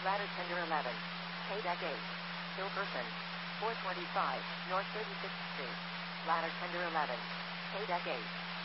Ladder Tender 11. K-Deck 8. Hill Person. 425 North 36th Street. Ladder Tender 11. K-Deck 8.